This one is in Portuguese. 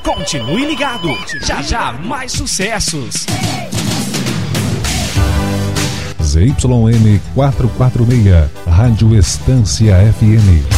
Continue ligado, já já mais sucessos. ZYN 446, Rádio Estância FM.